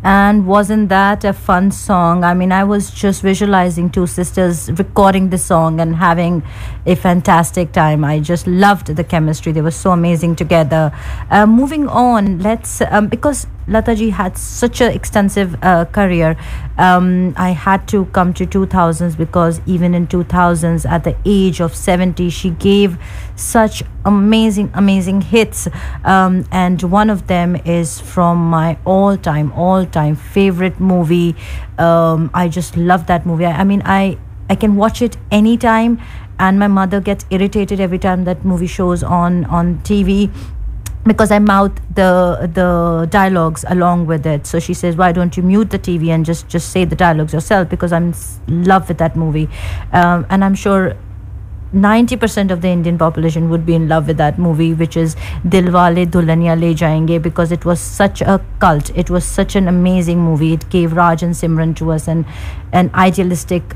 And wasn't that a fun song? I mean, I was just visualizing two sisters recording the song and having a fantastic time. I just loved the chemistry. They were so amazing together. Moving on, let's because Lataji had such an extensive career. I had to come to 2000s because even in 2000s, at the age of 70, she gave such amazing hits. And one of them is from my all-time favorite movie. I just love that movie. I mean, I can watch it anytime, and my mother gets irritated every time that movie shows on TV because I mouth the dialogues along with it. So she says, "Why don't you mute the TV and just say the dialogues yourself?" Because I'm in love with that movie, and I'm sure 90% of the Indian population would be in love with that movie, which is Dilwale Dulhania Le Jayenge, because it was such a cult. It was such an amazing movie. It gave Raj and Simran to us, and an idealistic